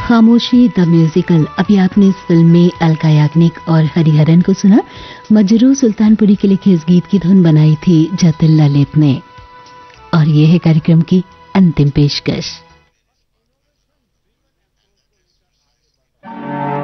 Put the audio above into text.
खामोशी the musical. अभी आपने इस फिल्म में अलका याग्निक और हरिहरन को सुना। मजरू सुल्तानपुरी के लिखे इस गीत की धुन बनाई थी जतिन ललित ने। और ये है कार्यक्रम की अंतिम पेशकश।